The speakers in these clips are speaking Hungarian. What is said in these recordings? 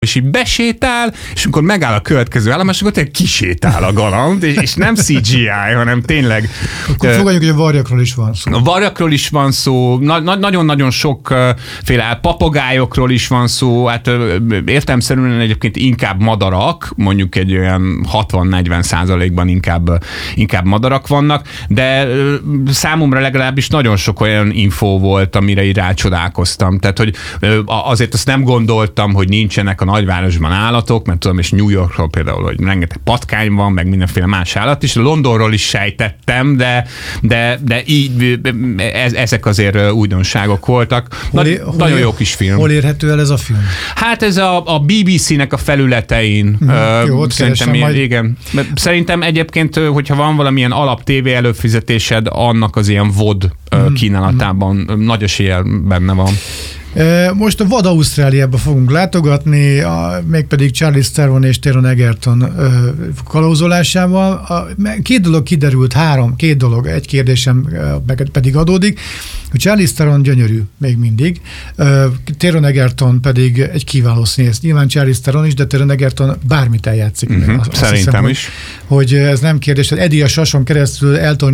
és így besétál, és amikor megáll a következő állomás, akkor tényleg kisétál a galamb, és nem CGI, hanem tényleg... Akkor fogadjuk, hogy a varjakról is van szó. A varjakról is van szó, nagyon-nagyon sokféle papagájokról is van szó, hát értelemszerűen egyébként inkább madarak, mondjuk egy olyan 60-40%-ban inkább madarak vannak, de számomra legalábbis nagyon sok olyan infó volt, amire így rácsodálkoztam. Tehát, hogy azért azt nem gondoltam, hogy nincsenek a nagyvárosban állatok, mert tudom, és New Yorkról például, hogy rengeteg patkány van, meg mindenféle más állat is. Londonról is sejtettem, de így ezek azért újdonságok voltak. Nagyon jó kis film. Hol érhető el ez a film? Hát ez a BBC-nek a felületein. Jó, igen. Szerintem egyébként, hogyha van valamilyen alap TV előfizetésed, annak az ilyen VOD kínálatában nagy eséllyel benne van. Most a vad Ausztráliába fogunk látogatni, mégpedig Charlize Theron és Taron Egerton kalózolásával. Két dolog kiderült, két dolog, egy kérdésem pedig adódik, hogy Charlize Theron gyönyörű még mindig, Taron Egerton pedig egy kiváló színész. Nyilván Charlize Theron is, de Taron Egerton bármit eljátszik. Szerintem is. Hogy ez nem kérdés, hogy Eddie a sason keresztül Elton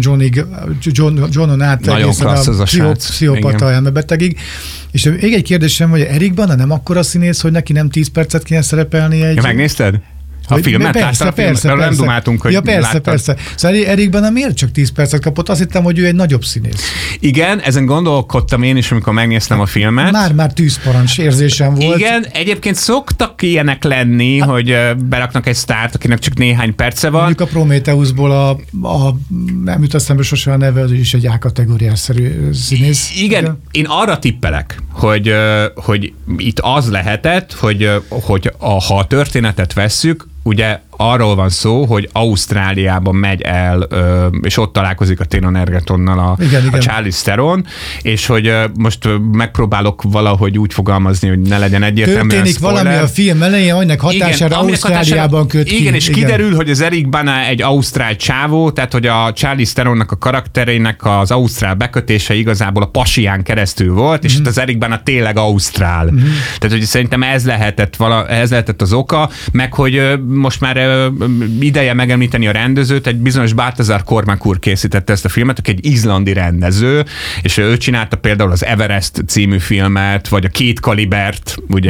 Johnon át nagyon egészen a pszichopata elmebetegig. És még egy kérdésem, hogy Eric Bana nem akkora színész, hogy neki nem 10 percet kéne szerepelni egy... Ja, megnézted? A filmet? Persze. Nem dumáltunk, hogy persze. Szóval Eric Bana miért csak 10 percet kapott? Azt hittem, hogy ő egy nagyobb színész. Igen, ezen gondolkodtam én is, amikor megnéztem a filmet. Már tűzparancs érzésem volt. Igen, egyébként szoktak ilyenek lenni, hogy beraknak egy sztárt, akinek csak néhány perce van. Mondjuk a Prometheusból nem jut eszembe sose a neve, az is egy A-kategóriásszerű színész. Igen, én arra tippelek, hogy itt az lehetett, hogy ha a történetet vesszük, ugye arról van szó, hogy Ausztráliában megy el, és ott találkozik a Taron Egertonnal a Charlize Theron, és hogy most megpróbálok valahogy úgy fogalmazni, hogy ne legyen egyértelműen történik spoiler. Valami a film elején, aminek hatására Ausztráliában köt ki. Igen, és kiderül, hogy az Eric Bana egy ausztrál csávó, tehát hogy a Charlize Theronnak a karakterének az ausztrál bekötése igazából a pasián keresztül volt, és itt az Eric Bana tényleg ausztrál. Tehát, hogy szerintem ez lehetett az oka, meg hogy most már ideje megemlíteni a rendezőt, egy bizonyos Balthazar Cormac úr készítette ezt a filmet, aki egy izlandi rendező, és ő csinálta például az Everest című filmet, vagy a Két kalibert, ugye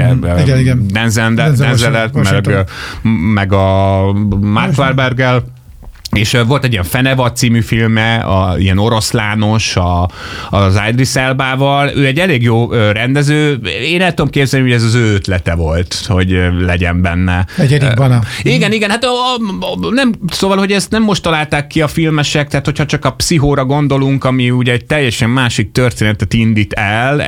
Denzelet, meg a Mark Wahlberggel, és volt egy ilyen Fenevad című filme, ilyen oroszlános, az Idris Elbával. Ő egy elég jó rendező. Én el tudom képzelni, hogy ez az ő ötlete volt, hogy legyen benne. Egy Eric Bana. Igen, hát nem, szóval, hogy ezt nem most találták ki a filmesek, tehát hogyha csak a Pszichóra gondolunk, ami ugye egy teljesen másik történetet indít el,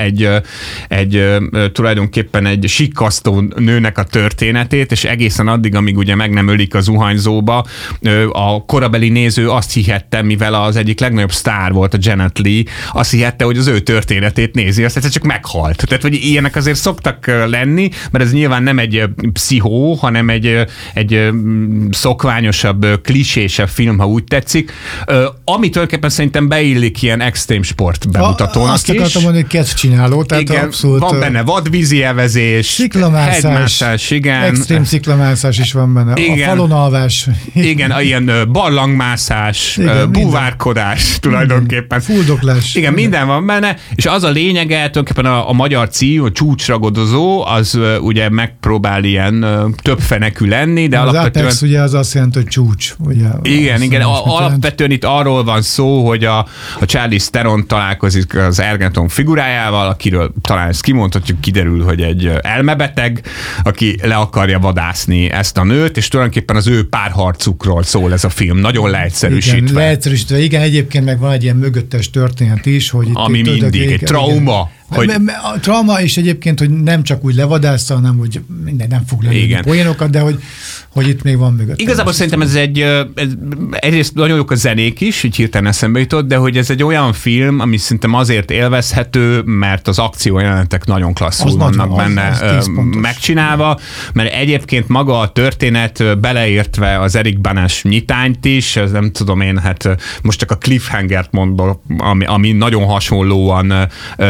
tulajdonképpen egy sikkasztó nőnek a történetét, és egészen addig, amíg ugye meg nem ölik a zuhanyzóba, a korabeli néző azt hihette, mivel az egyik legnagyobb sztár volt, a Janet Leigh, azt hihette, hogy az ő történetét nézi, azt egyszer csak meghalt. Tehát, hogy ilyenek azért szoktak lenni, mert ez nyilván nem egy pszichó, hanem egy szokványosabb, klisésebb film, ha úgy tetszik, ami tulajdonképpen szerintem beillik ilyen extrém sport bemutatónak azt akartam mondani, hogy kedvcsináló, tehát igen, abszolút. Van benne vadvízi evezés, sziklamászás, igen. Extrém sziklamászás is van benne. Igen. A falon alvás. Igen, ilyen barlangmászás, búvárkodás tulajdonképpen. Fuldoklás. Igen, minden van benne, és az a lényege, tulajdonképpen a magyar cím, a csúcsragadozó, az ugye megpróbál ilyen többfenekű lenni, de az alapvetően... Apex ugye az azt jelenti, hogy csúcs. Ugye, igen, alapvetően itt arról van szó, hogy a Charlize Theron találkozik az Egerton figurájával, akiről talán ezt kimondhatjuk, kiderül, hogy egy elmebeteg, aki le akarja vadászni ezt a nőt, és tulajdonképpen az ő párharcukról szól ez a film, nagyon leegyszerűsítve. Igen, egyébként meg van egy ilyen mögöttes történet is, hogy ami mindig egy trauma. Hogy... A trauma, és egyébként, hogy nem csak úgy levadászta, hanem hogy nem fog lenni poénokat, de hogy itt még van mögött. Igazából szerintem ez egyrészt nagyon jók a zenék is, így hirtelen eszembe jutott, de hogy ez egy olyan film, ami szerintem azért élvezhető, mert az akciójelenetek nagyon klasszul vannak benne megcsinálva, mert egyébként maga a történet beleértve az Eric Banás nyitányt is, ez nem tudom én, hát most csak a cliffhangert mondom, ami nagyon hasonlóan kezdődik,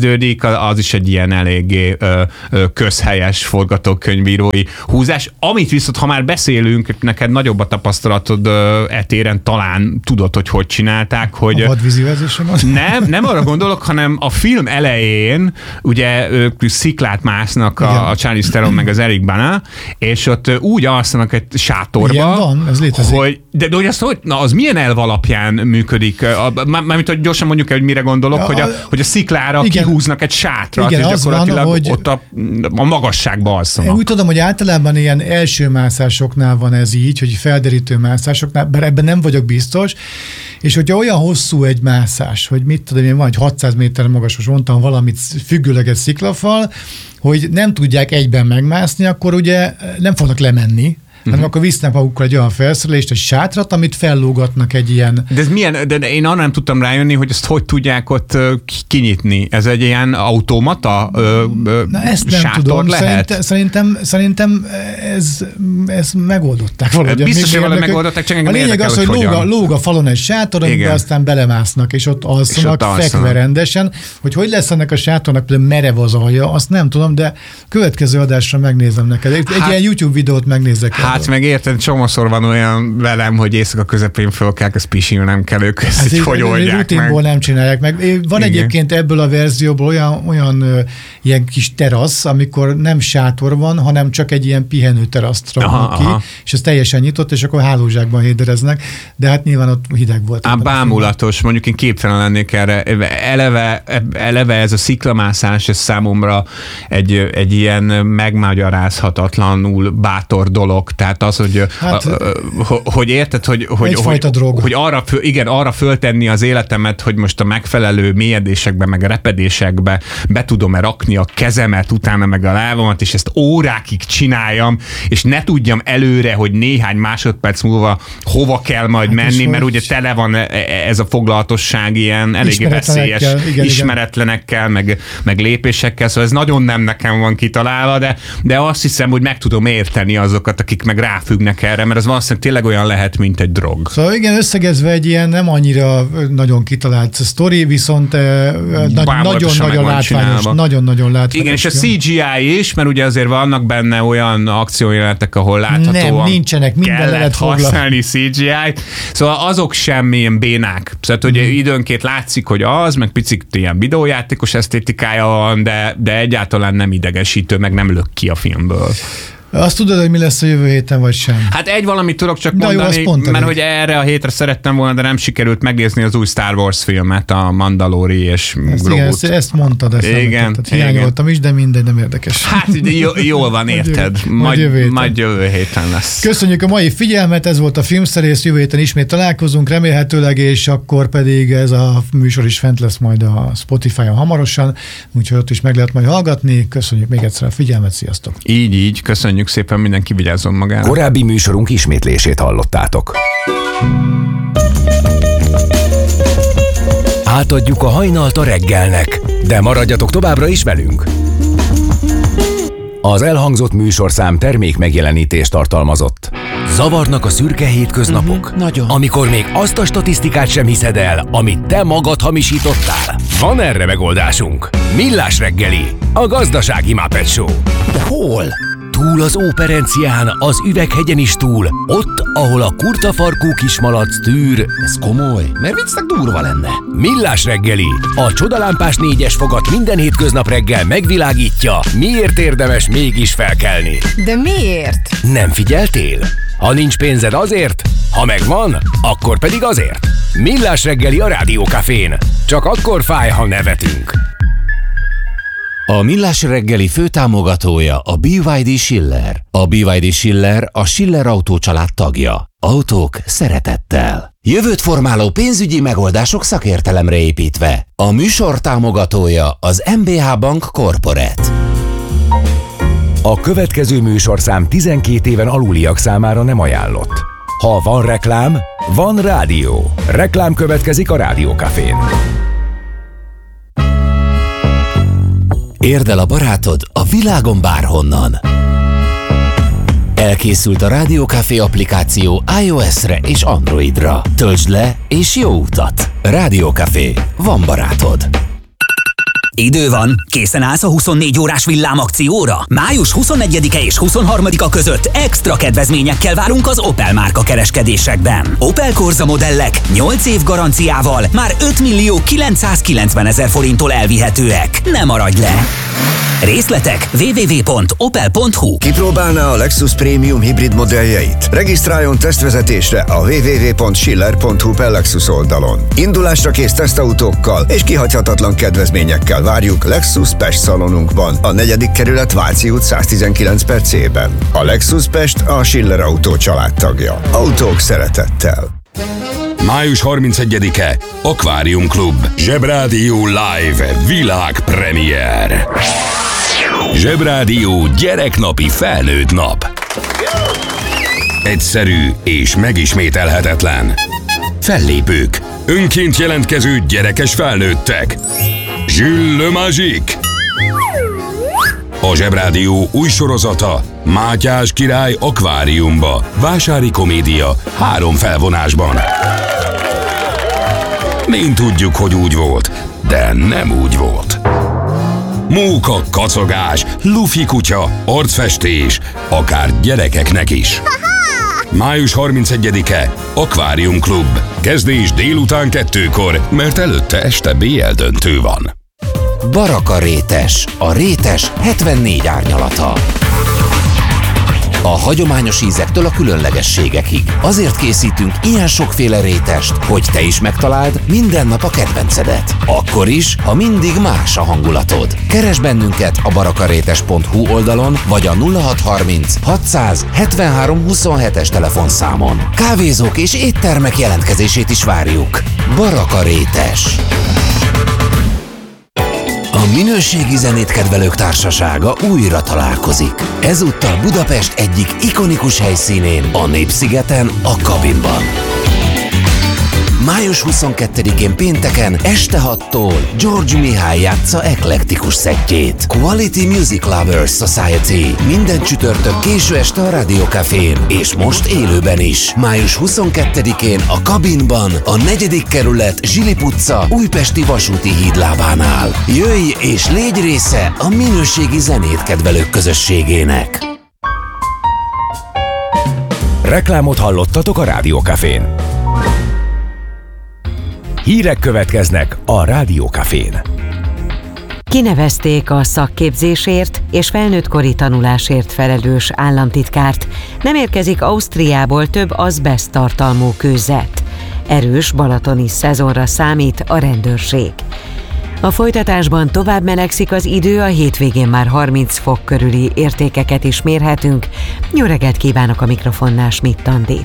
kezdődik, az is egy ilyen eléggé közhelyes forgatókönyvírói húzás. Amit viszont, ha már beszélünk, neked nagyobb a tapasztalatod etéren, talán tudod, hogy csinálták, hogy... A vadvízivezésem az? Nem arra gondolok, hanem a film elején ugye ők sziklát másznak a Charlize Theron meg az Eric Bana, és ott úgy alszanak egy sátorba, igen, van, ez létezik. De hogy azt, az milyen elv alapján működik? Mármint, hogy gyorsan mondjuk el, hogy mire gondolok, hogy a sziklára kihúznak egy sátrat, és gyakorlatilag van, ott a magasságba alszanak. Én úgy tudom, hogy általában ilyen első mászásoknál van ez így, hogy felderítő mászásoknál, bár ebben nem vagyok biztos, és hogyha olyan hosszú egy mászás, hogy mit tudom én, van egy 600 méter magas, most mondtam valamit függőleges sziklafal, hogy nem tudják egyben megmászni, akkor ugye nem fognak lemenni, hanem akkor visznek magukkal egy olyan felszerelést, egy sátrat, amit fellógatnak egy ilyen... De ez milyen, de én arra nem tudtam rájönni, hogy ezt hogy tudják ott kinyitni. Ez egy ilyen automata ezt nem sátor tudom. lehet? Szerintem ez megoldották valahogy. Biztos, hogy valahogy megoldották, csak engem a lényeg az, hogy lóg a falon egy sátor, amiben aztán belemásznak, és ott alszanak fekve rendesen. Hogy lesz ennek a sátornak például merev az alja, azt nem tudom, de következő adásra megnézem neked. Egy ilyen YouTube videót megnézek. Hát meg érted, csomószor van olyan velem, hogy éjszaka közepén fölkelek, pisilnem kell ők ezt, hogy oldják rutinból meg. Nem csinálják meg. Van igen. Egyébként ebből a verzióból olyan ilyen kis terasz, amikor nem sátor van, hanem csak egy ilyen pihenő teraszt raknak ki, és ez teljesen nyitott, és akkor hálózsákban hédereznek, de hát nyilván ott hideg volt. Bámulatos, mondjuk én képtelen lennék erre. Eleve ez a sziklamászás, ez számomra egy ilyen megmagyarázhatatlanul bátor dolog. Tehát az, hogy érted, hogy arra föltenni az életemet, hogy most a megfelelő mélyedésekbe, meg a repedésekbe be tudom-e rakni a kezemet, utána meg a lábamat, és ezt órákig csináljam, és ne tudjam előre, hogy néhány másodperc múlva hova kell majd menni, mert ugye tele van ez a foglalatosság ilyen eléggé veszélyes ismeretlenekkel, meg lépésekkel, szóval ez nagyon nem nekem van kitalálva, de azt hiszem, hogy meg tudom érteni azokat, akik meg ráfüggnek erre, mert az valószínűleg tényleg olyan lehet, mint egy drog. Szóval igen, összegezve egy ilyen nem annyira nagyon kitalált sztori, viszont nagyon-nagyon látványos. Nagyon-nagyon látványos. Igen, és a CGI is, mert ugye azért vannak benne olyan akciójelenetek, ahol láthatóan nem, nincsenek, minden lehet használni CGI-t. Szóval azok sem ilyen bénák. Szóval, hogy időnként látszik, hogy az, meg picit ilyen videójátékos esztétikája van, de egyáltalán nem idegesítő, meg nem lök ki a filmből. Azt tudod, hogy mi lesz a jövő héten, vagy sem? Hát egy valamit tudok csak mondani, mert hogy erre a hétre szerettem volna, de nem sikerült megnézni az új Star Wars filmet, a Mandalori és Grogut. Ezt mondtad, igen. Hiányoltam is, de mindegy, nem érdekes. Hát jól van, érted. Majd jövő héten lesz. Köszönjük a mai figyelmet, ez volt a Filmszerész, jövő héten ismét találkozunk, remélhetőleg, és akkor pedig ez a műsor is fent lesz majd a Spotify-on hamarosan, úgyhogy ott is meg lehet majd hallgatni. Köszönjük még egyszer a figyelmet, sziasztok! Így, köszönjük szépen, mindenki vigyázzon magára. Korábbi műsorunk ismétlését hallottátok. Átadjuk a hajnalt a reggelnek, de maradjatok továbbra is velünk. Az elhangzott műsorszám termék megjelenítést tartalmazott. Zavarnak a szürke hétköznapok? Nagyon. Amikor még azt a statisztikát sem hiszed el, amit te magad hamisítottál? Van erre megoldásunk. Millás reggeli, a gazdasági Muppet Show. De hol? Túl az Óperencián, az Üveghegyen is túl, ott, ahol a kurtafarkú kismalac tűr. Ez komoly? Mert viccnek durva lenne. Millás reggeli, a csodalámpás 4-es fogat minden hétköznap reggel megvilágítja, miért érdemes mégis felkelni. De miért? Nem figyeltél? Ha nincs pénzed azért, ha megvan, akkor pedig azért. Millás reggeli a Rádiókafén. Csak akkor fáj, ha nevetünk. A Millás reggeli főtámogatója a BYD Schiller. A BYD Schiller a Schiller Autó család tagja. Autók szeretettel. Jövőt formáló pénzügyi megoldások szakértelemre építve. A műsor támogatója az MBH Bank Corporate. A következő műsorszám 12 éven aluliak számára nem ajánlott. Ha van reklám, van rádió. Reklám következik a Rádiókafén. Érd el a barátod a világon bárhonnan. Elkészült a Rádiókafé applikáció iOS-re és Androidra. Töltsd le és jó utat! Rádiókafé. Van barátod. Idő van, készen állsz a 24 órás villámakcióra? Május 21-e és 23-a között extra kedvezményekkel várunk az Opel márka kereskedésekben. Opel Corsa modellek 8 év garanciával már 5.990.000 forinttól elvihetőek. Ne maradj le! Részletek www.opel.hu. Kipróbálná a Lexus Premium hibrid modelljeit? Regisztráljon tesztvezetésre a www.schiller.hu per Lexus oldalon. Indulásra kész tesztautókkal és kihagyhatatlan kedvezményekkel várjuk Lexus Pest szalonunkban, a 4. kerület Váci út 119/C-ben. A Lexus Pest a Schiller Autó családtagja. Autók szeretettel. Május 31-e Aquarium Club Zsebrádió Live világpremiér. Zsebrádió gyereknapi felnőtt nap. Egyszerű és megismételhetetlen. Fellépők, önként jelentkező gyerekes felnőttek. Jules Le Magique. A Zsebrádió új sorozata Mátyás király akváriumba. Vásári komédia 3 felvonásban. Mind tudjuk, hogy úgy volt, de nem úgy volt. Móka, kacogás, lufi kutya, arcfestés, akár gyerekeknek is. Május 31-e Aquarium Club. Kezdés délután 2-kor, mert előtte este BL döntő van. Baraka rétes, a rétes 74 árnyalata. A hagyományos ízektől a különlegességekig. Azért készítünk ilyen sokféle rétest, hogy te is megtaláld minden nap a kedvencedet. Akkor is, ha mindig más a hangulatod. Keresd bennünket a barakarétes.hu oldalon, vagy a 0630 600 73 27-es telefonszámon. Kávézók és éttermek jelentkezését is várjuk. Baraka rétes. A minőségi zenét kedvelők társasága újra találkozik. Ezúttal Budapest egyik ikonikus helyszínén, a Népszigeten, a Kabinban. Május 22-én pénteken este 6-tól George Mihály játsza eklektikus szettjét. Quality Music Lovers Society. Minden csütörtök késő este a Rádió Cafén, és most élőben is. Május 22-én a Kabinban, a 4. kerület Zsilip utca újpesti vasúti hídlábánál. Jöjj és légy része a minőségi zenét kedvelők közösségének. Reklámot hallottatok a Rádió Cafén. Hírek következnek a Rádió Cafén. Kinevezték a szakképzésért és felnőttkori tanulásért felelős államtitkárt. Nem érkezik Ausztriából több azbeszt tartalmú kőzet. Erős balatoni szezonra számít a rendőrség. A folytatásban tovább melegszik az idő, a hétvégén már 30 fok körüli értékeket is mérhetünk. Jó reggelt kívánok, a mikrofonnál Schmidt Andi.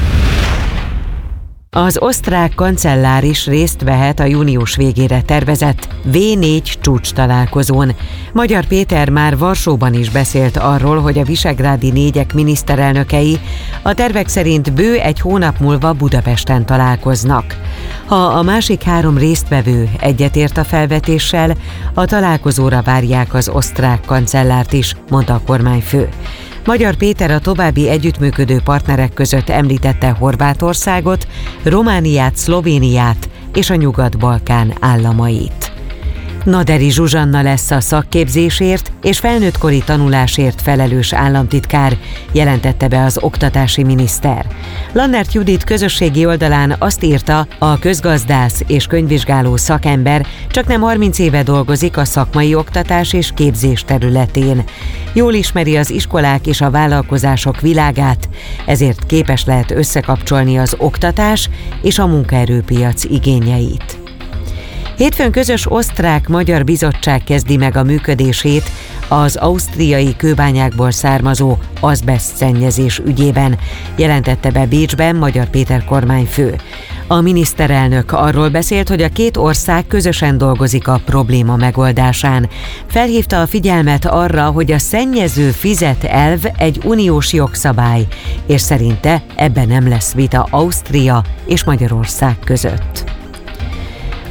Az osztrák kancellár is részt vehet a június végére tervezett V4 csúcs találkozón. Magyar Péter már Varsóban is beszélt arról, hogy a visegrádi négyek miniszterelnökei a tervek szerint bő egy hónap múlva Budapesten találkoznak. Ha a másik 3 résztvevő egyetért a felvetéssel, a találkozóra várják az osztrák kancellárt is, mondta a kormányfő. Magyar Péter a további együttműködő partnerek között említette Horvátországot, Romániát, Szlovéniát és a Nyugat-Balkán államait. Naderi Zsuzsanna lesz a szakképzésért és felnőttkori tanulásért felelős államtitkár, jelentette be az oktatási miniszter. Lannert Judit közösségi oldalán azt írta, a közgazdász és könyvvizsgáló szakember csaknem 30 éve dolgozik a szakmai oktatás és képzés területén. Jól ismeri az iskolák és a vállalkozások világát, ezért képes lehet összekapcsolni az oktatás és a munkaerőpiac igényeit. Hétfőn közös osztrák-magyar bizottság kezdi meg a működését az ausztriai kőbányákból származó azbeszt szennyezés ügyében, jelentette be Bécsben Magyar Péter kormányfő. A miniszterelnök arról beszélt, hogy a két ország közösen dolgozik a probléma megoldásán. Felhívta a figyelmet arra, hogy a szennyező fizet elv egy uniós jogszabály, és szerinte ebben nem lesz vita Ausztria és Magyarország között.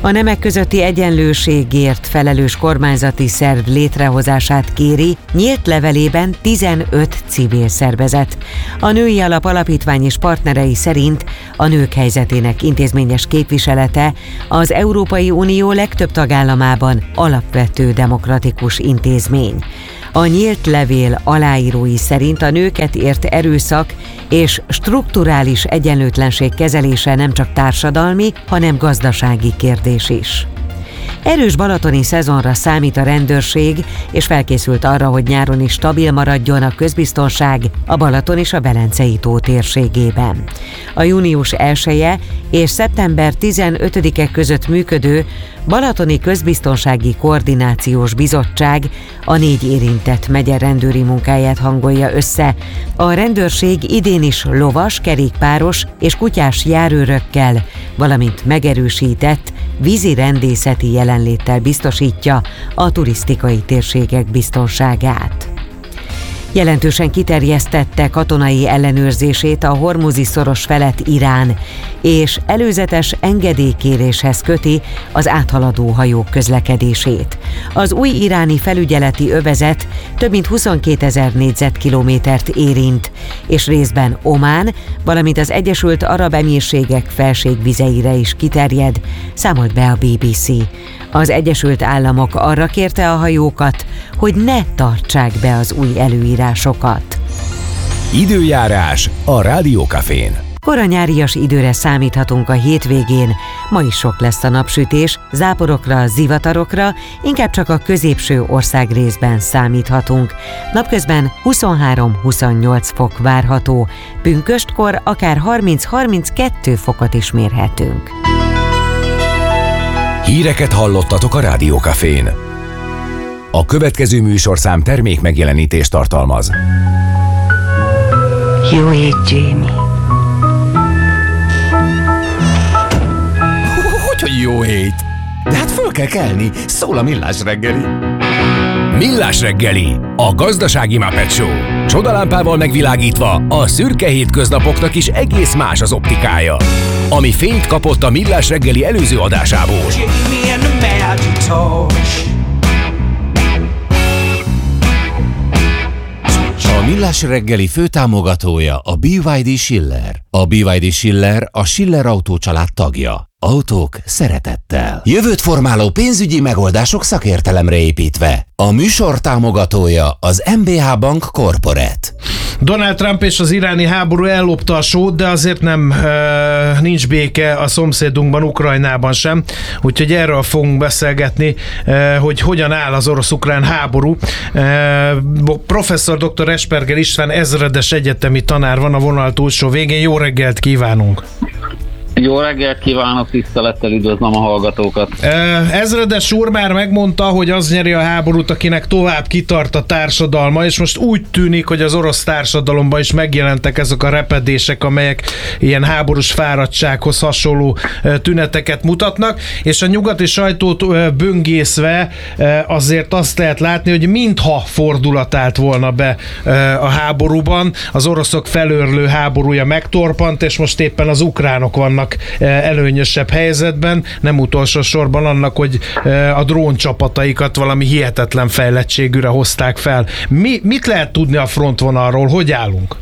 A nemek közötti egyenlőségért felelős kormányzati szerv létrehozását kéri nyílt levelében 15 civil szervezet. A Női Alap Alapítvány és partnerei szerint a nők helyzetének intézményes képviselete az Európai Unió legtöbb tagállamában alapvető demokratikus intézmény. A nyílt levél aláírói szerint a nőket ért erőszak és strukturális egyenlőtlenség kezelése nem csak társadalmi, hanem gazdasági kérdés is. Erős balatoni szezonra számít a rendőrség, és felkészült arra, hogy nyáron is stabil maradjon a közbiztonság a Balaton és a Velencei tó térségében. A június 1-e és szeptember 15-e között működő Balatoni Közbiztonsági Koordinációs Bizottság a 4 érintett megye rendőri munkáját hangolja össze. A rendőrség idén is lovas, kerékpáros és kutyás járőrökkel, valamint megerősített vízi rendészeti jelenléttel biztosítja a turisztikai térségek biztonságát. Jelentősen kiterjesztette katonai ellenőrzését a Hormuzi-szoros felett Irán, és előzetes engedélykéréshez köti az áthaladó hajók közlekedését. Az új iráni felügyeleti övezet több mint 22 000 négyzetkilométert érint, és részben Omán, valamint az Egyesült Arab Emírségek felségvizeire is kiterjed, számolt be a BBC. Az Egyesült Államok arra kérte a hajókat, hogy ne tartsák be az új előírásokat. Időjárás a Rádiókafén. Koranyárias időre számíthatunk a hétvégén. Ma is sok lesz a napsütés, záporokra, zivatarokra, inkább csak a középső országrészben számíthatunk. Napközben 23-28 fok várható, pünköstkor akár 30-32 fokot is mérhetünk. Híreket hallottatok a Rádiókafén. A következő műsorszám termék megjelenítést tartalmaz. Jó ég, Jamie. Hogy jó hét! De hát föl kell kelni, szól a Millás reggeli. Millás reggeli, a gazdasági Muppet Show. Csodalámpával megvilágítva a szürke hétköznapoknak is egész más az optikája. Ami fényt kapott a Millás reggeli előző adásából. A Millás reggeli főtámogatója a BYD Schiller. A BYD Schiller a Schiller Autó család tagja. Autók szeretettel. Jövőt formáló pénzügyi megoldások szakértelemre építve. A műsor támogatója az MBH Bank Corporate. Donald Trump és az iráni háború ellopta a sót, de azért nincs béke a szomszédunkban, Ukrajnában sem. Úgyhogy erről fogunk beszélgetni, hogy hogyan áll az orosz-ukrán háború. Professzor dr. Esperger István ezredes egyetemi tanár van a vonal túlsó végén. Jó reggelt kívánunk! Jó reggelt kívánok, tisztelettel üdvözlöm a hallgatókat. Ezredes úr már megmondta, hogy az nyeri a háborút, akinek tovább kitart a társadalma, és most úgy tűnik, hogy az orosz társadalomban is megjelentek ezek a repedések, amelyek ilyen háborús fáradtsághoz hasonló tüneteket mutatnak, és a nyugati sajtót böngészve azért azt lehet látni, hogy mintha fordulat állt volna be a háborúban, az oroszok felőrlő háborúja megtorpant, és most éppen az ukránok vannak előnyösebb helyzetben, nem utolsó sorban annak, hogy a dróncsapataikat valami hihetetlen fejlettségűre hozták fel. Mit lehet tudni a frontvonalról? Hogy állunk?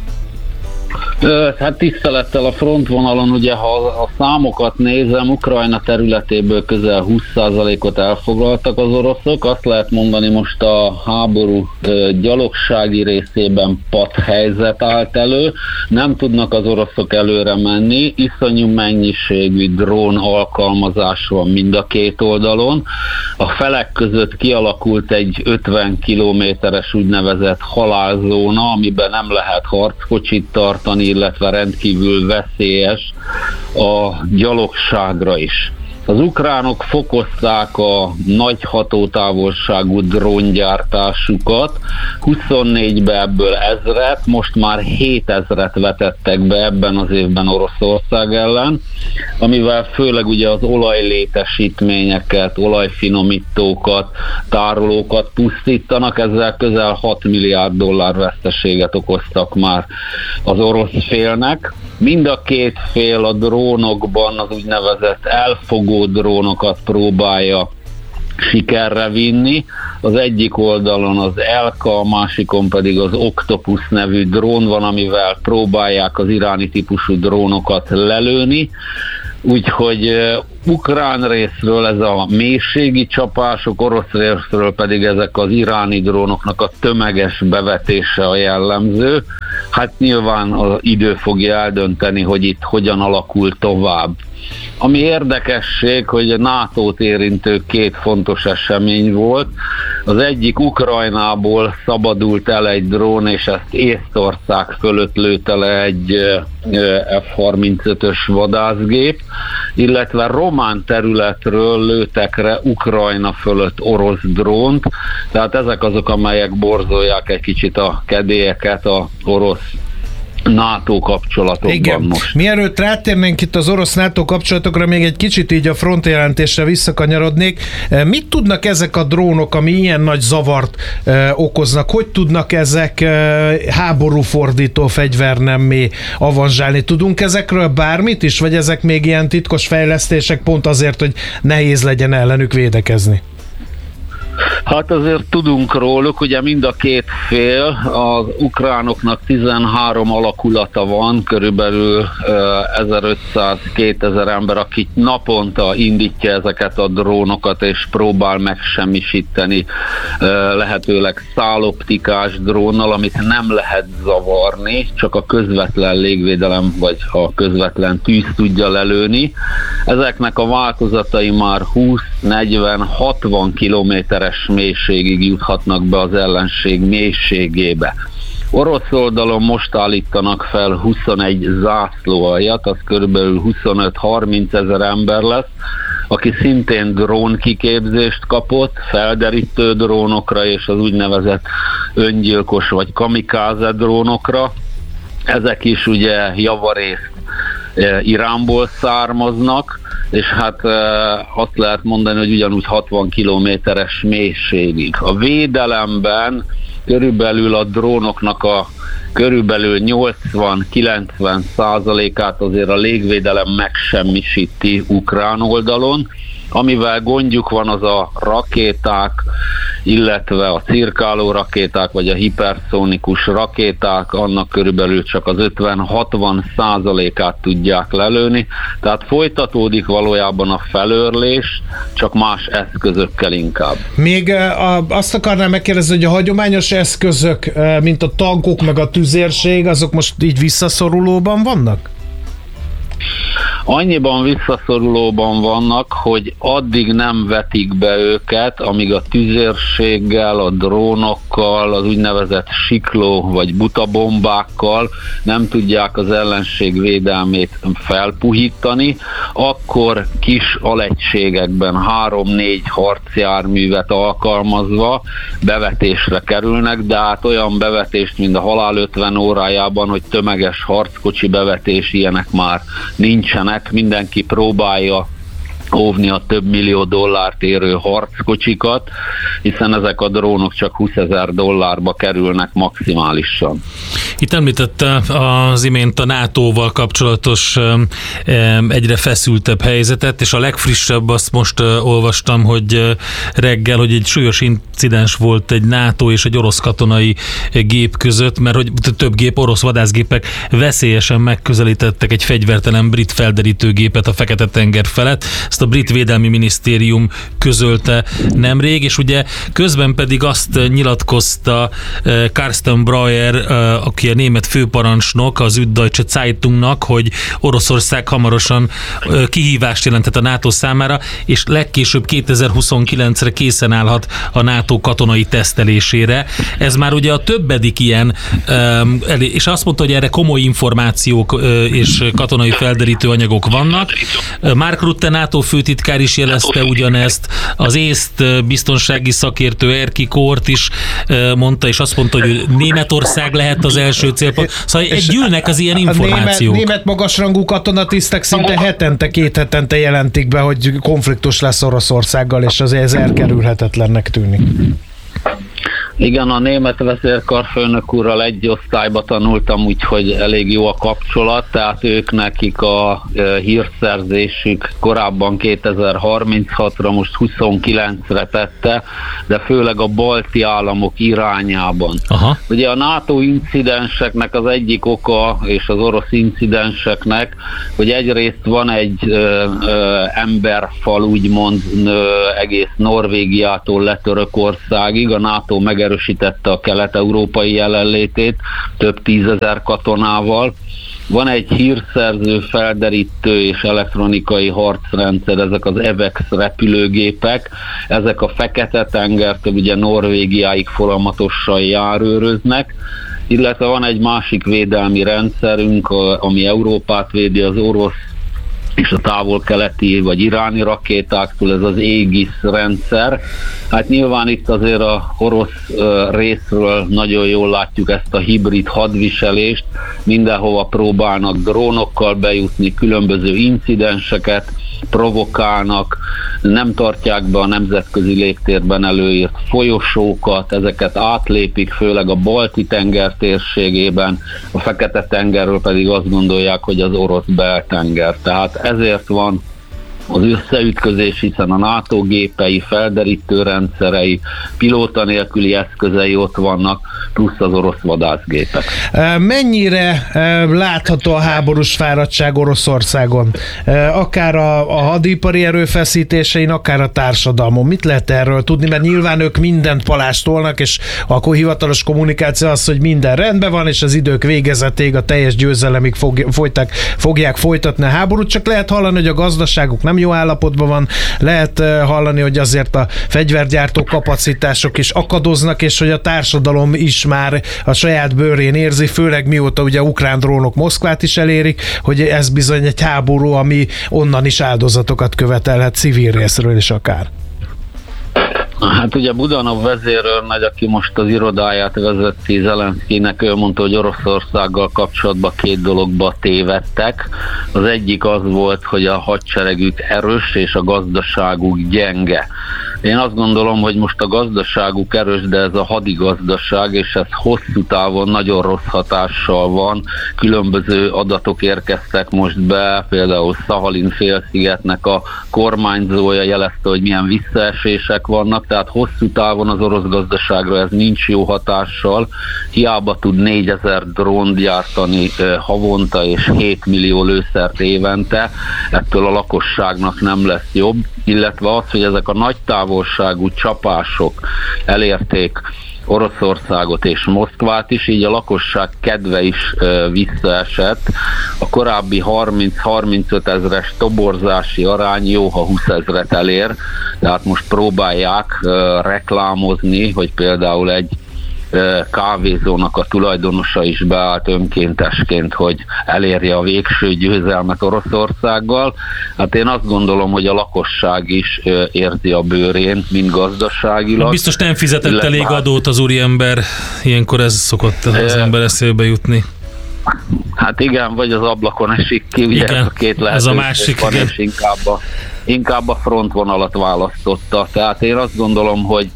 Hát tisztelettel a frontvonalon, ugye ha a számokat nézem, Ukrajna területéből közel 20%-ot elfoglaltak az oroszok. Azt lehet mondani, most a háború gyalogsági részében patthelyzet állt elő. Nem tudnak az oroszok előre menni. Iszonyú mennyiségű drón alkalmazás van mind a két oldalon. A felek között kialakult egy 50 kilométeres úgynevezett halálzóna, amiben nem lehet harckocsit tartani, illetve rendkívül veszélyes a gyalogságra is. Az ukránok fokozták a nagy hatótávolságú dróngyártásukat, 24-ben ebből 1000-et, most már 7000-et vetettek be ebben az évben Oroszország ellen, amivel főleg ugye az olajlétesítményeket, olajfinomítókat, tárolókat pusztítanak, ezzel közel 6 milliárd dollár veszteséget okoztak már az orosz félnek. Mind a két fél a drónokban az úgynevezett elfogó drónokat próbálja sikerre vinni. Az egyik oldalon az Elka, a másikon pedig az Octopus nevű drón van, amivel próbálják az iráni típusú drónokat lelőni. Úgyhogy ukrán részről ez a mélységi csapások, orosz részről pedig ezek az iráni drónoknak a tömeges bevetése a jellemző. Hát nyilván az idő fogja eldönteni, hogy itt hogyan alakul tovább. Ami érdekesség, hogy a NATO-t érintő két fontos esemény volt. Az egyik Ukrajnából szabadult el egy drón, és ezt Észtország fölött lőtte le egy F-35-ös vadászgép, illetve román területről lőtek le Ukrajna fölött orosz drónt, tehát ezek azok, amelyek borzolják egy kicsit a kedélyeket a orosz NATO kapcsolatokban. Igen. Most. Mielőtt rátérnénk itt az orosz-NATO kapcsolatokra, még egy kicsit így a frontjelentésre visszakanyarodnék. Mit tudnak ezek a drónok, ami ilyen nagy zavart okoznak? Hogy tudnak ezek háborúfordító fegyvernemmé avanzsálni? Tudunk ezekről bármit is, vagy ezek még ilyen titkos fejlesztések pont azért, hogy nehéz legyen ellenük védekezni? Hát azért tudunk róluk, ugye mind a két fél, az ukránoknak 13 alakulata van, körülbelül 1500-2000 ember, akik naponta indítja ezeket a drónokat, és próbál megsemmisíteni lehetőleg száloptikás drónnal, amit nem lehet zavarni, csak a közvetlen légvédelem vagy a közvetlen tűz tudja lelőni. Ezeknek a változatai már 20-40-60 kilométeres mélységig juthatnak be az ellenség mélységébe. Orosz oldalon most állítanak fel 21 zászlóaljat, az körülbelül 25-30 ezer ember lesz, aki szintén drónkiképzést kapott, felderítő drónokra és az úgynevezett öngyilkos vagy kamikáze drónokra. Ezek is ugye javarészt Iránból származnak, és hát azt lehet mondani, hogy ugyanúgy 60 kilométeres mélységig. A védelemben körülbelül a drónoknak a körülbelül 80-90%-át azért a légvédelem megsemmisíti ukrán oldalon. Amivel gondjuk van, az a rakéták, illetve a cirkáló rakéták, vagy a hiperszónikus rakéták, annak körülbelül csak az 50-60%-át tudják lelőni. Tehát folytatódik valójában a felőrlés, csak más eszközökkel inkább. Még azt akarnám megkérdezni, hogy a hagyományos eszközök, mint a tankok meg a tüzérség, azok most így visszaszorulóban vannak? Annyiban visszaszorulóban vannak, hogy addig nem vetik be őket, amíg a tüzérséggel, a drónokkal, az úgynevezett sikló vagy butabombákkal nem tudják az ellenség védelmét felpuhítani, akkor kis alegységekben 3-4 harcjárművet alkalmazva bevetésre kerülnek, de hát olyan bevetést, mint a halál 50 órájában, hogy tömeges harckocsi bevetés, ilyenek már nincsenek. Mindenki próbálja óvni a több millió dollárt érő harckocsikat, hiszen ezek a drónok csak $20,000 kerülnek maximálisan. Itt említette az imént a NATO-val kapcsolatos egyre feszültebb helyzetet, és a legfrissebb, azt most olvastam, hogy reggel, hogy egy súlyos incidens volt egy NATO és egy orosz katonai gép között, mert hogy több gép, orosz vadászgépek veszélyesen megközelítettek egy fegyvertelen brit felderítőgépet a Fekete-tenger felett. Ezt a brit védelmi minisztérium közölte nemrég, és ugye közben pedig azt nyilatkozta Carsten Breuer, aki a német főparancsnok az Süddeutsche Zeitungnak, hogy Oroszország hamarosan kihívást jelentett a NATO számára, és legkésőbb 2029-re készen állhat a NATO katonai tesztelésére. Ez már ugye a többedik ilyen, és azt mondta, hogy erre komoly információk és katonai felderítő anyagok vannak. Mark Rutte NATO főtitkár is jelezte ugyanezt, az észt biztonsági szakértő Erkki Kort is mondta, és azt mondta, hogy Németország lehet az első célpont. Szóval gyűlnek az ilyen információk. A német magasrangú katonatisztek szinte hetente, 2 hetente jelentik be, hogy konfliktus lesz Oroszországgal, és azért ez elkerülhetetlennek tűnik. Igen, a német vezérkarfőnök úrral egy osztályba tanultam, úgyhogy elég jó a kapcsolat, tehát nekik a hírszerzésük korábban 2036-ra, most 29-re tette, de főleg a balti államok irányában. Aha. Ugye a NATO incidenseknek az egyik oka, és az orosz incidenseknek, hogy egyrészt van egy emberfal, úgymond egész Norvégiától le Törökországig, a NATO megerősítette a kelet-európai jelenlétét több 10 000 katonával. Van egy hírszerző, felderítő és elektronikai harcrendszer, ezek az EVEX repülőgépek, ezek a Fekete-tengertől ugye Norvégiáig folyamatosan járőröznek, illetve van egy másik védelmi rendszerünk, ami Európát védi az orosz és a távol-keleti vagy iráni rakétáktól, ez az Aegis rendszer. Hát nyilván itt azért a orosz részről nagyon jól látjuk ezt a hibrid hadviselést, mindenhova próbálnak drónokkal bejutni, különböző incidenseket provokálnak, nem tartják be a nemzetközi légtérben előírt folyosókat, ezeket átlépik, főleg a Balti-tenger térségében, a Fekete-tengerről pedig azt gondolják, hogy az orosz beltenger. Tehát ezért van az összeütközés, hiszen a NATO gépei, felderítő rendszerei, pilóta nélküli eszközei ott vannak, plusz az orosz vadászgépek. Mennyire látható a háborús fáradtság Oroszországon? Akár a hadipari erőfeszítésein, akár a társadalmon. Mit lehet erről tudni? Mert nyilván ők mindent palástolnak, és akkor hivatalos kommunikáció az, hogy minden rendben van, és az idők végezetéig a teljes győzelemig fogják folytatni a háborút, csak lehet hallani, hogy a gazdaságuk nem jó állapotban van, lehet hallani, hogy azért a fegyvergyártó kapacitások is akadoznak, és hogy a társadalom is már a saját bőrén érzi, főleg mióta ugye ukrán drónok Moszkvát is elérik, hogy ez bizony egy háború, ami onnan is áldozatokat követelhet civil részről is akár. Hát ugye Budanov vezérőrnagy, aki most az irodáját vezeti Zelenszkijnek, ő mondta, hogy Oroszországgal kapcsolatban 2 dologba tévedtek. Az egyik az volt, hogy a hadseregük erős és a gazdaságuk gyenge. Én azt gondolom, hogy most a gazdaságuk erős, de ez a hadigazdaság, és ez hosszú távon nagyon rossz hatással van. Különböző adatok érkeztek most be, például Szahalin félszigetnek a kormányzója jelezte, hogy milyen visszaesések vannak, tehát hosszú távon az orosz gazdaságra ez nincs jó hatással. Hiába tud 4000 drónt gyártani havonta és 7 millió lőszert évente, ettől a lakosságnak nem lesz jobb, illetve az, hogy ezek a nagy távolságú csapások elérték Oroszországot és Moszkvát is, így a lakosság kedve is visszaesett. A korábbi 30-35 ezres toborzási arány jó, ha 20 000-et elér, tehát most próbálják reklámozni, hogy például egy kávézónak a tulajdonosa is beállt önkéntesként, hogy elérje a végső győzelmet Oroszországgal. Hát én azt gondolom, hogy a lakosság is érzi a bőrén, mind gazdaságilag. Biztos nem fizetett elég adót az úriember, ilyenkor ez szokott az ember eszébe jutni. Hát igen, vagy az ablakon esik ki, ugye igen, ez a 2 lehetőség ez a másik, van, és inkább a frontvonalat választotta. Tehát én azt gondolom, hogy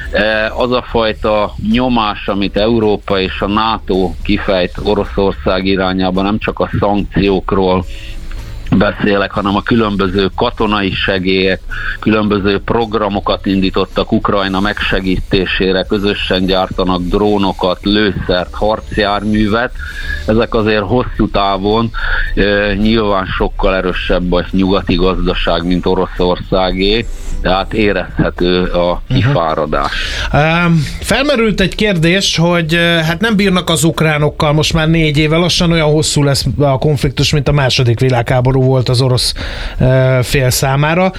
az a fajta nyomás, amit Európa és a NATO kifejt Oroszország irányában, nem csak a szankciókról beszélek, hanem a különböző katonai segélyek, különböző programokat indítottak Ukrajna megsegítésére, közösen gyártanak drónokat, lőszert, harcjárművet. Ezek azért hosszú távon nyilván sokkal erősebb a nyugati gazdaság, mint Oroszországé, tehát érezhető a kifáradás. Felmerült egy kérdés, hogy hát nem bírnak az ukránokkal, most már 4 éve, lassan olyan hosszú lesz a konfliktus, mint a második világháború volt az orosz fél számára.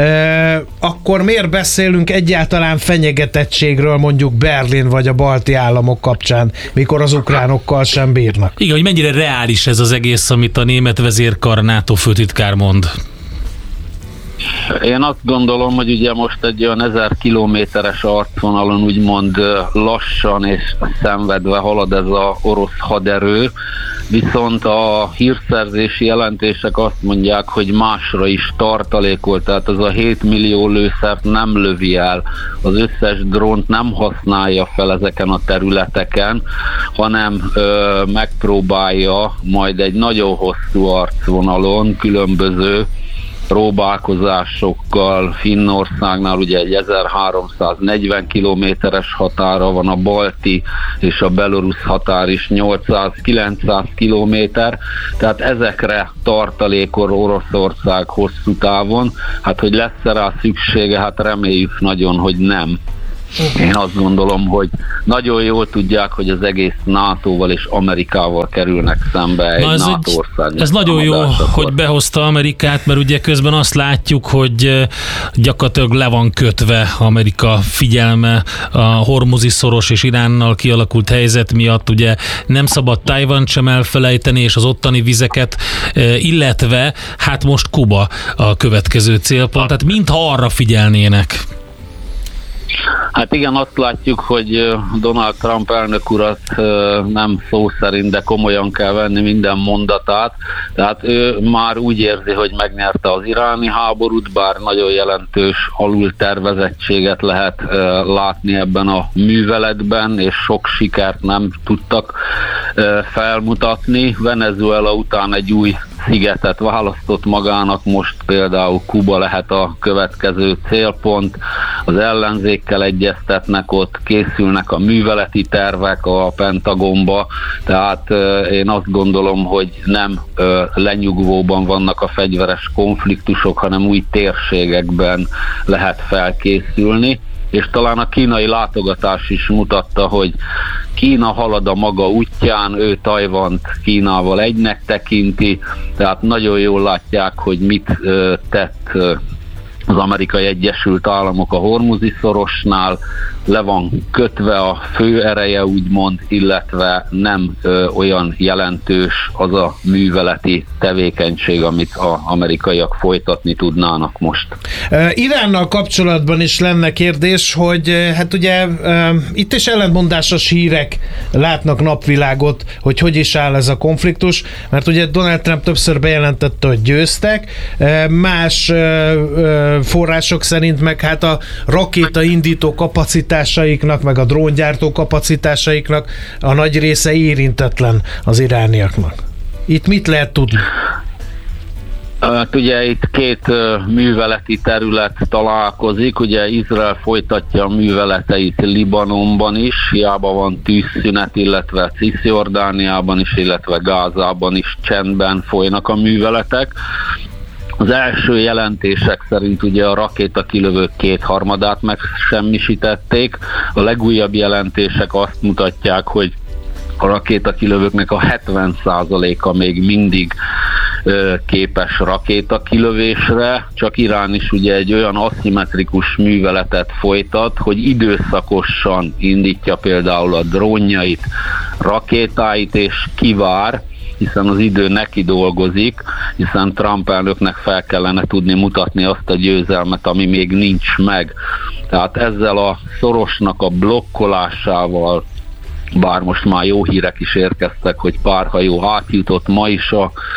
Akkor miért beszélünk egyáltalán fenyegetettségről mondjuk Berlin vagy a balti államok kapcsán, mikor az ukránokkal sem bírnak? Igen, hogy mennyire reális ez az egész, amit a német vezérkar NATO főtitkár mond? Én azt gondolom, hogy ugye most egy olyan 1000 kilométeres arcvonalon úgymond lassan és szenvedve halad ez az orosz haderő, viszont a hírszerzési jelentések azt mondják, hogy másra is tartalékol, tehát az a 7 millió lőszert nem lövi el, az összes drónt nem használja fel ezeken a területeken, hanem megpróbálja majd egy nagyon hosszú arcvonalon különböző próbálkozásokkal. Finnországnál ugye egy 1340 kilométeres határa van, a balti és a belorusz határ is 800-900 kilométer, tehát ezekre tartalékol Oroszország hosszú távon. Hát hogy lesz rá szüksége, hát reméljük nagyon, hogy nem. Én azt gondolom, hogy nagyon jól tudják, hogy az egész NATO-val és Amerikával kerülnek szembe egy NATO ország. Ez nagyon jó, hogy behozta Amerikát, mert ugye közben azt látjuk, hogy gyakorlatilag le van kötve Amerika figyelme a Hormuzi szoros és Iránnal kialakult helyzet miatt. Ugye nem szabad Tajvant sem elfelejteni, és az ottani vizeket, illetve hát most Kuba a következő célpont. Tehát mintha arra figyelnének. Hát igen, azt látjuk, hogy Donald Trump elnök urat nem szó szerint, de komolyan kell venni minden mondatát. Tehát ő már úgy érzi, hogy megnyerte az iráni háborút, bár nagyon jelentős alultervezettséget lehet látni ebben a műveletben, és sok sikert nem tudtak felmutatni. Venezuela után egy új szigetet választott magának, most például Kuba lehet a következő célpont, az ellenzékkel egyeztetnek ott, készülnek a műveleti tervek a Pentagonba, tehát én azt gondolom, hogy nem lenyugvóban vannak a fegyveres konfliktusok, hanem új térségekben lehet felkészülni. És talán a kínai látogatás is mutatta, hogy Kína halad a maga útján, ő Tajvant Kínával egynek tekinti, tehát nagyon jól látják, hogy mit tett az Amerikai Egyesült Államok a Hormuzi szorosnál, le van kötve a fő ereje úgymond, illetve nem olyan jelentős az a műveleti tevékenység, amit az amerikaiak folytatni tudnának most. Iránnal kapcsolatban is lenne kérdés, hogy hát ugye itt is ellentmondásos hírek látnak napvilágot, hogy is áll ez a konfliktus, mert ugye Donald Trump többször bejelentette, hogy győztek, más források szerint meg hát a rakétaindító kapacitásaiknak, meg a dróngyártó kapacitásaiknak a nagy része érintetlen az irániaknak. Itt mit lehet tudni? Hát ugye itt két műveleti terület találkozik, ugye Izrael folytatja a műveleteit Libanonban is, hiába van tűzszünet, illetve Cisjordániában is, illetve Gázában is csendben folynak a műveletek. Az első jelentések szerint ugye a rakétakilövők 2/3 megsemmisítették, a legújabb jelentések azt mutatják, hogy a rakétakilövőknek a 70%-a még mindig képes rakétakilövésre, csak Irán is ugye egy olyan aszimmetrikus műveletet folytat, hogy időszakosan indítja például a drónjait, rakétáit, és kivár, hiszen az idő neki dolgozik, hiszen Trump elnöknek fel kellene tudni mutatni azt a győzelmet, ami még nincs meg. Tehát ezzel a szorosnak a blokkolásával, bár most már jó hírek is érkeztek, hogy pár hajó átjutott ma is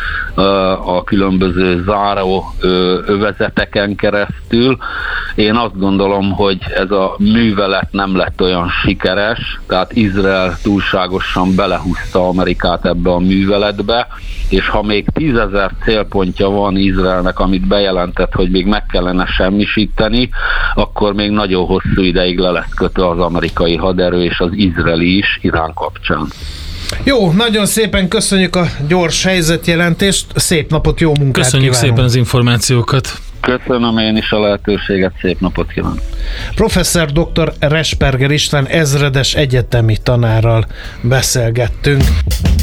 a különböző záró övezeteken keresztül. Én azt gondolom, hogy ez a művelet nem lett olyan sikeres, tehát Izrael túlságosan belehúzta Amerikát ebbe a műveletbe, és ha még 10 000 célpontja van Izraelnek, amit bejelentett, hogy még meg kellene semmisíteni, akkor még nagyon hosszú ideig le lesz kötve az amerikai haderő és az izraeli is Irán kapcsán. Jó, nagyon szépen köszönjük a gyors helyzetjelentést, szép napot, jó munkát Köszönjük kívánunk. Szépen az információkat. Köszönöm én is a lehetőséget, szép napot kívánok. Professzor dr. Resperger István ezredes egyetemi tanárral beszélgettünk.